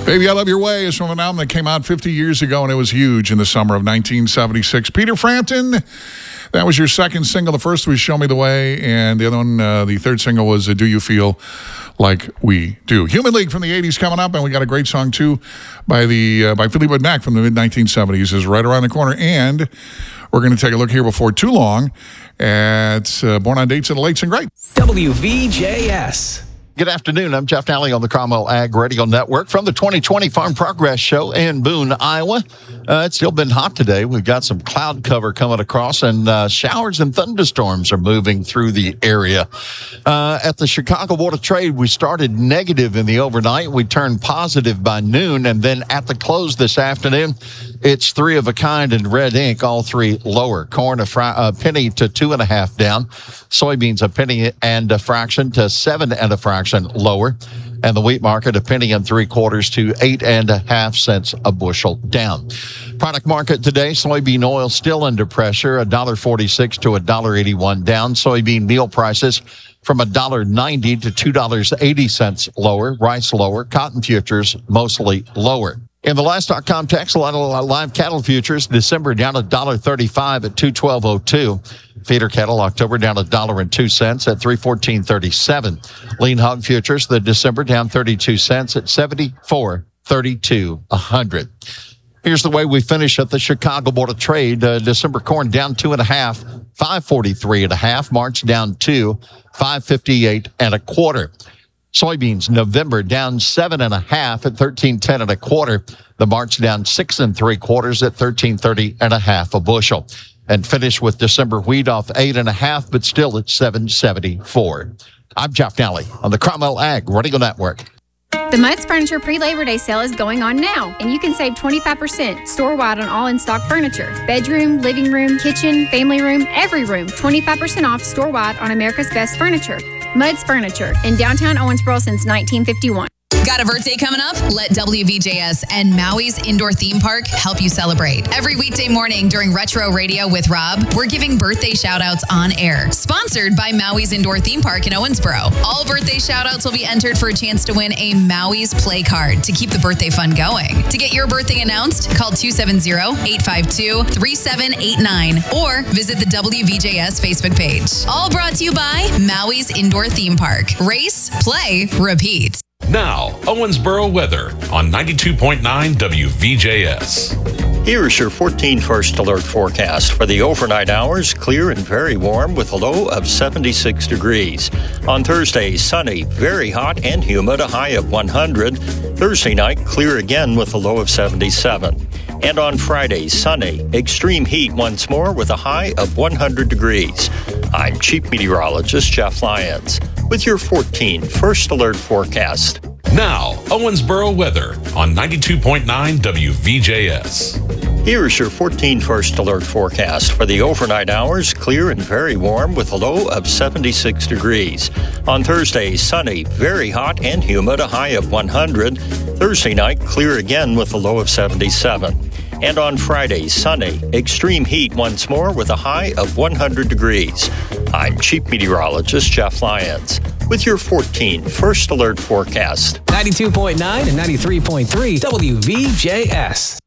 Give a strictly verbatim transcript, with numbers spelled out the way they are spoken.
Baby, I Love Your Way is from an album that came out fifty years ago, and it was huge in the summer of nineteen seventy-six. Peter Frampton, that was your second single. The first was Show Me the Way, and the other one, uh, the third single was uh, Do You Feel Like We Do. Human League from the eighties coming up, and we got a great song, too, by the uh, by Fleetwood Mac from the mid nineteen seventies is right around the corner. And we're going to take a look here before too long at uh, Born on Dates of the Lakes and Great. W V J S. Good afternoon. I'm Jeff Nally on the Cromwell Ag Radio Network from the twenty twenty Farm Progress Show in Boone, Iowa. Uh, it's still been hot today. We've got some cloud cover coming across, and uh, showers and thunderstorms are moving through the area. Uh, at the Chicago Board of Trade, we started negative in the overnight. We turned positive by noon, and then at the close this afternoon, it's three of a kind in red ink, all three lower. Corn a, fri- a penny to two and a half down. Soybeans a penny and a fraction to seven and a fraction lower. And the wheat market a penny and three quarters to eight and a half cents a bushel down. Product market today, soybean oil still under pressure, one dollar forty-six to one dollar eighty-one down. Soybean meal prices from one dollar ninety to two dollars and eighty cents lower. Rice lower. Cotton futures mostly lower. In the last dot com text, a lot of live cattle futures, December down one dollar thirty-five at two twelve oh two. Feeder cattle, October down one dollar and two cents at three fourteen thirty-seven. Lean hog futures, the December down thirty-two cents at seventy-four thirty-two a hundred. Here's the way we finish at the Chicago Board of Trade. Uh, December corn down two and a half, five forty-three and a half. March down two, five fifty-eight and a quarter. Soybeans, November down seven and a half at thirteen ten and a quarter. The March down six and three quarters at thirteen thirty and a half a bushel. And finish with December wheat off eight and a half, but still at seven seventy-four. I'm Jeff Nally on the Cromwell Ag Radio Network. The Muds Furniture pre-Labor Day sale is going on now, and you can save twenty-five percent store-wide on all in-stock furniture. Bedroom, living room, kitchen, family room, every room. twenty-five percent off store-wide on America's Best Furniture. Muds Furniture in downtown Owensboro since nineteen fifty-one. Got a birthday coming up? Let W V J S and Maui's Indoor Theme Park help you celebrate. Every weekday morning during Retro Radio with Rob, we're giving birthday shout-outs on air. Sponsored by Maui's Indoor Theme Park in Owensboro. All birthday shout-outs will be entered for a chance to win a Maui's Play Card to keep the birthday fun going. To get your birthday announced, call two seven zero, eight five two, three seven eight nine or visit the W V J S Facebook page. All brought to you by Maui's Indoor Theme Park. Race, play, repeat. Now, Owensboro weather on ninety-two point nine W V J S. Here's your fourteen First Alert forecast. For the overnight hours, clear and very warm with a low of seventy-six degrees. On Thursday, sunny, very hot and humid, a high of one hundred. Thursday night, clear again with a low of seventy-seven. And on Friday, sunny, extreme heat once more with a high of one hundred degrees. I'm Chief Meteorologist Jeff Lyons with your fourteen First Alert forecast. Now, Owensboro weather on ninety-two point nine W V J S. Here's your fourteen First Alert forecast. For the overnight hours, clear and very warm with a low of seventy-six degrees. On Thursday, sunny, very hot and humid, a high of one hundred. Thursday night, clear again with a low of seventy-seven. And on Friday, sunny, extreme heat once more with a high of one hundred degrees. I'm Chief Meteorologist Jeff Lyons with your fourteen First Alert forecast. ninety-two point nine and ninety-three point three W V J S.